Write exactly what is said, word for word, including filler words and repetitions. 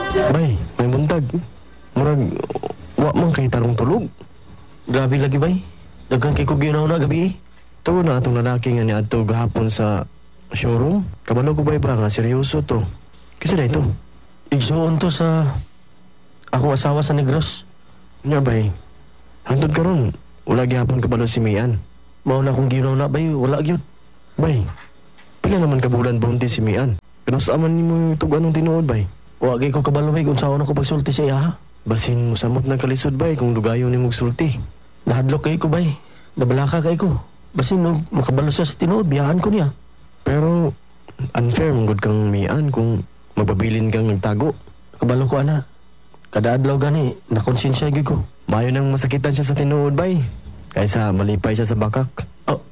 Bay, may buntag. Murag, wa man kay tarong tulog. Grabe lagi bay. Daghang kay ko ginaw na gabi. Tuwa na atong lalaki nga ni adto gahapon sa showroom. Kabalo ko bay ba nga seryoso to. Kasi na ito. Igsuon to sa akong asawa sa Negros. Nga bay, hantod karon wala gihapon kabalo si Mian. Mao na akong ginaw na bay, wala gyud. Bay, pila naman kabulan buntis si Mian. Pero sa aman ni mo itong anong tinuod bay? Wa gyud ko kabalo bay kung saan ako pagsulti sa iya ha. Basin mo samot na kalisod bay kung dugayon ni mong sulti. Nahadlok kay ko bay. Nabalaka kay ko. Basin nung makabalo siya sa tinuod, biyahan ko niya. Pero unfair mong good kang Mian kung magpabilin kang nagtago. Kabalo ko ana. Kada adlaw gani, nakonsensya gyud ko. Mayo nang masakitan siya sa tinuod bay. Kaysa malipay siya sa bakak. Oh,